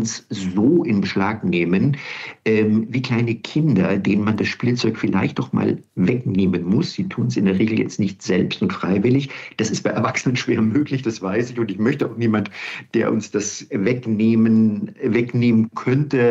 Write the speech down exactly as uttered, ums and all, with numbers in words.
uns so in Beschlag nehmen, ähm, wie kleine Kinder, denen man das Spielzeug vielleicht doch mal wegnehmen muss. Sie tun es in der Regel jetzt nicht selbst und freiwillig. Das ist bei Erwachsenen schwer möglich, das weiß ich. Und ich möchte auch niemand, der uns das wegnehmen, wegnehmen könnte,